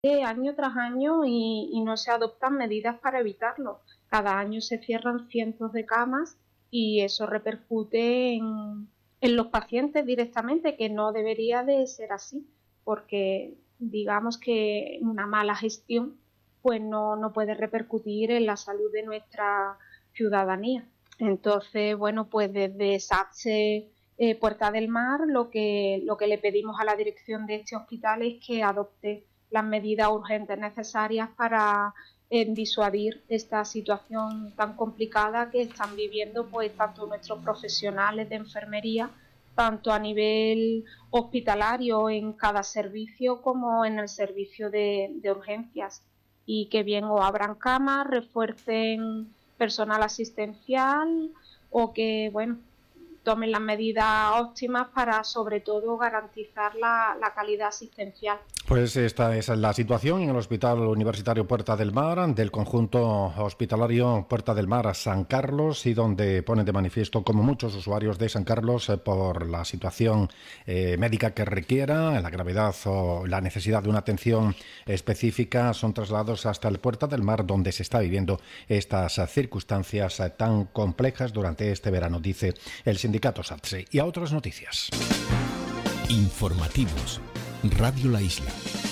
año tras año y no se adoptan medidas para evitarlo. Cada año se cierran cientos de camas y eso repercute en los pacientes directamente, que no debería de ser así, porque digamos que una mala gestión pues no puede repercutir en la salud de nuestra ciudadanía. Entonces, bueno, pues desde SATSE Puerta del Mar lo que le pedimos a la dirección de este hospital es que adopte las medidas urgentes necesarias para disuadir esta situación tan complicada que están viviendo pues tanto nuestros profesionales de enfermería, tanto a nivel hospitalario en cada servicio como en el servicio de urgencias, y que bien o abran camas, refuercen personal asistencial o que, bueno, tomen las medidas óptimas para, sobre todo, garantizar la calidad asistencial. Pues esta es la situación en el Hospital Universitario Puerta del Mar, del conjunto hospitalario Puerta del Mar San Carlos, y donde ponen de manifiesto como muchos usuarios de San Carlos, por la situación médica que requiera, la gravedad o la necesidad de una atención específica, son trasladados hasta el Puerta del Mar, donde se está viviendo estas circunstancias tan complejas durante este verano, dice el sindicato SATSE. Y a otras noticias. Informativos. Radio La Isla.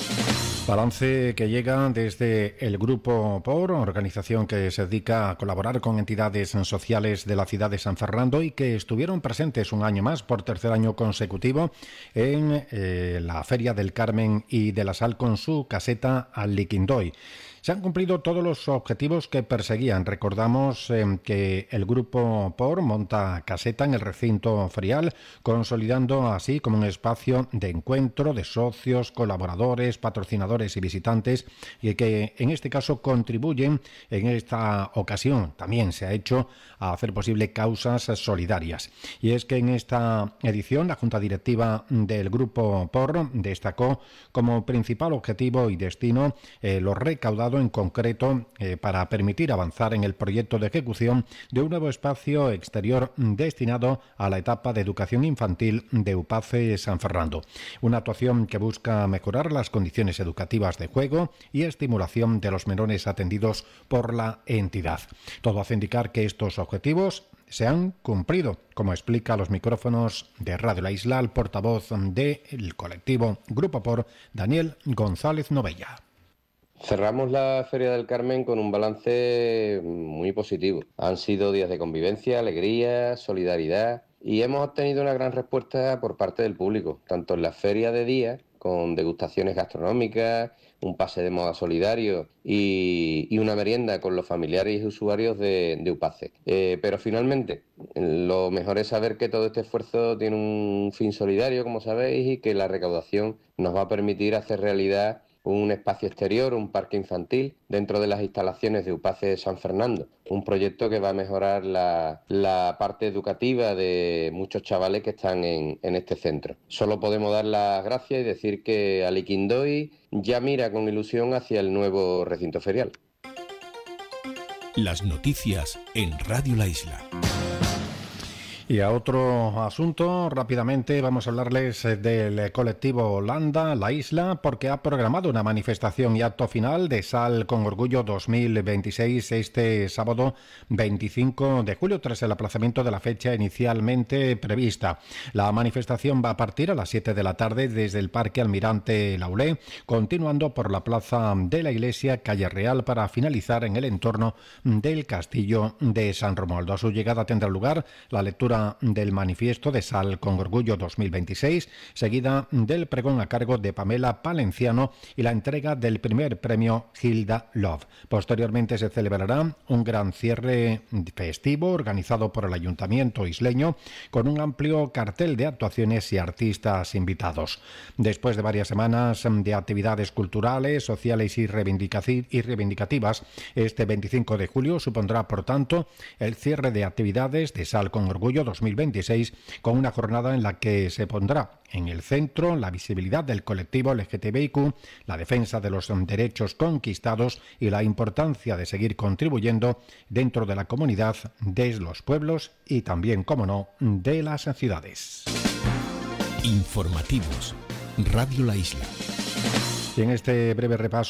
Balance que llega desde el Grupo POR, organización que se dedica a colaborar con entidades sociales de la ciudad de San Fernando y que estuvieron presentes un año más, por tercer año consecutivo, en la Feria del Carmen y de la Sal con su caseta al Liquindoy. Se han cumplido todos los objetivos que perseguían. Recordamos que el Grupo POR monta caseta en el recinto ferial, consolidando así como un espacio de encuentro de socios, colaboradores, patrocinadores y visitantes, y que en este caso contribuyen en esta ocasión. También se ha hecho a hacer posible causas solidarias. Y es que en esta edición la Junta Directiva del Grupo POR destacó como principal objetivo y destino lo recaudado en concreto para permitir avanzar en el proyecto de ejecución de un nuevo espacio exterior destinado a la etapa de educación infantil de UPACE San Fernando. Una actuación que busca mejorar las condiciones educativas de juego y estimulación de los menores atendidos por la entidad. Todo hace indicar que estos objetivos se han cumplido, como explica a los micrófonos de Radio La Isla el portavoz del colectivo Grupo POR, Daniel González Novella. Cerramos la Feria del Carmen con un balance muy positivo. Han sido días de convivencia, alegría, solidaridad, y hemos obtenido una gran respuesta por parte del público, tanto en la feria de día, con degustaciones gastronómicas, un pase de moda solidario y una merienda con los familiares y usuarios de UPACE. Pero finalmente, lo mejor es saber que todo este esfuerzo tiene un fin solidario, como sabéis, y que la recaudación nos va a permitir hacer realidad un espacio exterior, un parque infantil dentro de las instalaciones de UPACE San Fernando, un proyecto que va a mejorar la parte educativa de muchos chavales que están en este centro. Solo podemos dar las gracias y decir que Aliquindoy ya mira con ilusión hacia el nuevo recinto ferial. Las noticias en Radio La Isla. Y a otro asunto, rápidamente vamos a hablarles del colectivo Holanda, La Isla, porque ha programado una manifestación y acto final de Sal con Orgullo 2026 este sábado 25 de julio, tras el aplazamiento de la fecha inicialmente prevista. La manifestación va a partir a las 7 de la tarde desde el Parque Almirante Laulé, continuando por la Plaza de la Iglesia, Calle Real, para finalizar en el entorno del Castillo de San Romualdo. A su llegada tendrá lugar la lectura del manifiesto de Sal con Orgullo 2026, seguida del pregón a cargo de Pamela Palenciano y la entrega del primer premio Hilda Love. Posteriormente se celebrará un gran cierre festivo organizado por el Ayuntamiento isleño, con un amplio cartel de actuaciones y artistas invitados. Después de varias semanas de actividades culturales, sociales y reivindicativas, este 25 de julio supondrá, por tanto, el cierre de actividades de Sal con Orgullo 2026, con una jornada en la que se pondrá en el centro la visibilidad del colectivo LGTBIQ, la defensa de los derechos conquistados y la importancia de seguir contribuyendo dentro de la comunidad de los pueblos y también, como no, de las ciudades. Informativos. Radio La Isla. Y en este breve repaso